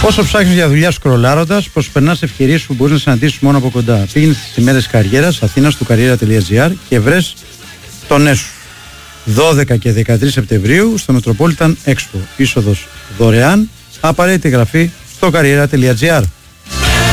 Όσο ψάχνεις για δουλειά σκρολάροντας, προσπερνάς ευκαιρίες που μπορείς να συναντήσεις μόνο από κοντά. Πήγαινε στις ημέρες καριέρας Αθήνας του Καριέρα.gr και βρες τον νέσου. 12 και 13 Σεπτεμβρίου στο Metropolitan Expo. Είσοδος δωρεάν. Απαραίτητη εγγραφή στο Καριέρα.gr.